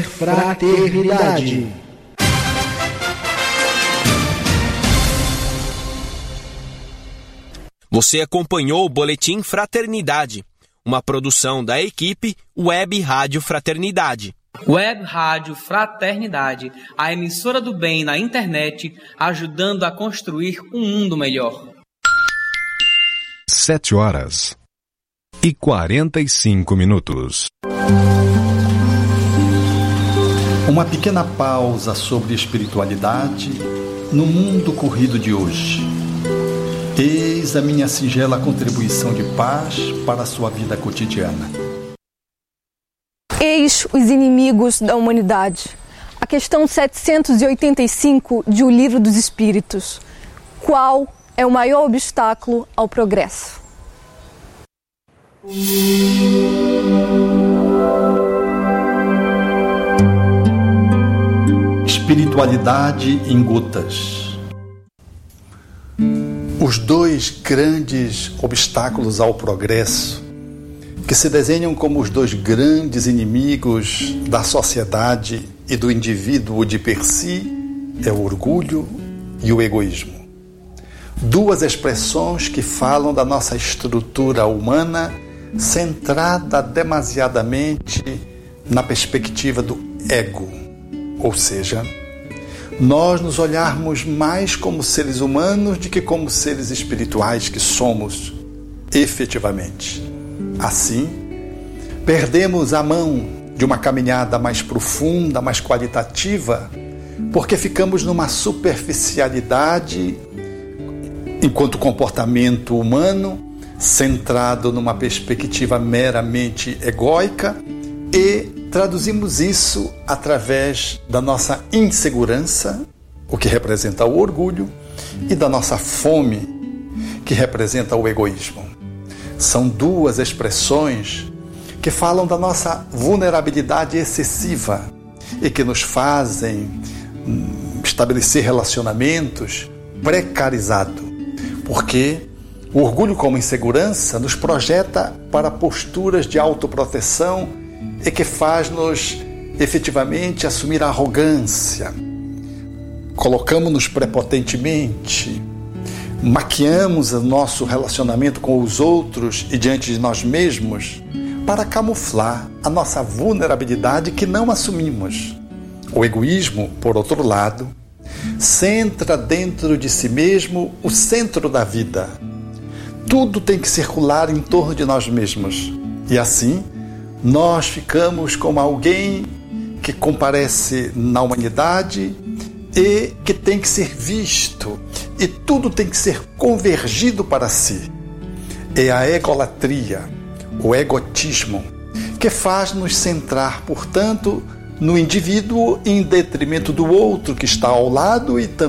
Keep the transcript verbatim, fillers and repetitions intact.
Fraternidade. Você acompanhou o Boletim Fraternidade, uma produção da equipe Web Rádio Fraternidade. Web Rádio Fraternidade, a emissora do bem na internet, ajudando a construir um mundo melhor. Sete horas e quarenta e cinco minutos. Uma pequena pausa sobre espiritualidade no mundo corrido de hoje. Eis a minha singela contribuição de paz para a sua vida cotidiana. Eis os inimigos da humanidade. A questão setecentos e oitenta e cinco de O Livro dos Espíritos. Qual é o maior obstáculo ao progresso? Espiritualidade em gotas. Os dois grandes obstáculos ao progresso, que se desenham como os dois grandes inimigos da sociedade e do indivíduo de per si, é o orgulho e o egoísmo. Duas expressões que falam da nossa estrutura humana centrada demasiadamente na perspectiva do ego, ou seja, nós nos olharmos mais como seres humanos do que como seres espirituais que somos efetivamente. Assim, perdemos a mão de uma caminhada mais profunda, mais qualitativa, porque ficamos numa superficialidade enquanto comportamento humano, centrado numa perspectiva meramente egóica, e traduzimos isso através da nossa insegurança, o que representa o orgulho, e da nossa fome, que representa o egoísmo. São duas expressões que falam da nossa vulnerabilidade excessiva e que nos fazem estabelecer relacionamentos precarizados, porque o orgulho como insegurança nos projeta para posturas de autoproteção e que faz-nos efetivamente assumir a arrogância. Colocamos-nos prepotentemente, maquiamos o nosso relacionamento com os outros e diante de nós mesmos para camuflar a nossa vulnerabilidade que não assumimos. O egoísmo, por outro lado, centra dentro de si mesmo o centro da vida. Tudo tem que circular em torno de nós mesmos. E assim, nós ficamos como alguém que comparece na humanidade e que tem que ser visto. E tudo tem que ser convergido para si. É a egolatria, o egotismo, que faz nos centrar, portanto, no indivíduo em detrimento do outro que está ao lado e também